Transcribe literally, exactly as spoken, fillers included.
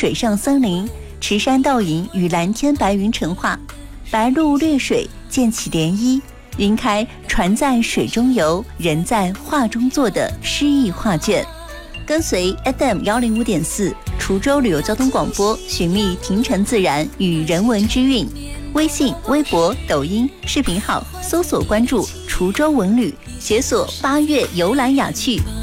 水上森林，池山倒影与蓝天白云成画，白鹭掠水，溅起涟漪。云开船在水中游，人在画中坐的诗意画卷。跟随 F M 幺零五点四滁州旅游交通广播，寻觅亭城自然与人文之韵。微信、微博、抖音视频号搜索关注滁州文旅，解锁八月游览雅趣。